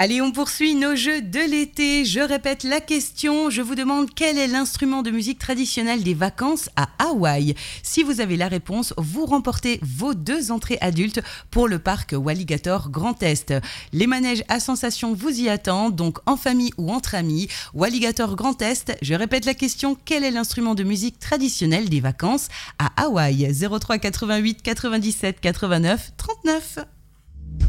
Allez, on poursuit nos jeux de l'été. Je répète la question. Je vous demande quel est l'instrument de musique traditionnel des vacances à Hawaï. Si vous avez la réponse, vous remportez vos 2 entrées adultes pour le parc Walligator Grand Est. Les manèges à sensations vous y attendent, donc en famille ou entre amis. Walligator Grand Est, je répète la question. Quel est l'instrument de musique traditionnel des vacances à Hawaï? 03 88 97 89 39.